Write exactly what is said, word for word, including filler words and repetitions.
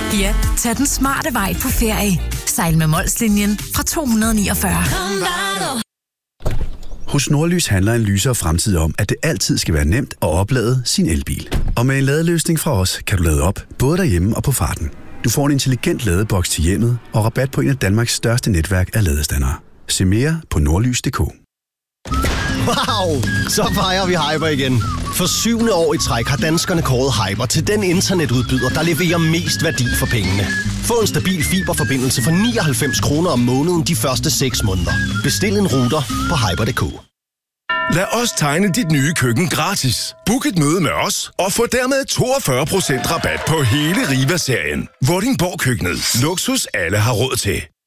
Ja, tag den smarte vej på ferie. Sejl med Molslinjen fra to hundrede niogfyrre. Hos Nordlys handler en lysere fremtid om, at det altid skal være nemt at oplade sin elbil. Og med en ladeløsning fra os, kan du lade op, både derhjemme og på farten. Du får en intelligent ladeboks til hjemmet og rabat på en af Danmarks største netværk af ladestandere. Se mere på nordlys punktum d k. Wow! Så fejrer vi Hyper igen. For syvende år i træk har danskerne kåret Hyper til den internetudbyder, der leverer mest værdi for pengene. Få en stabil fiberforbindelse for nioghalvfems kroner om måneden de første seks måneder. Bestil en router på hyper punktum d k. Lad os tegne dit nye køkken gratis. Book et møde med os og få dermed toogfyrre procent rabat på hele Riva-serien. Vordingborg Køkkenet. Luksus alle har råd til.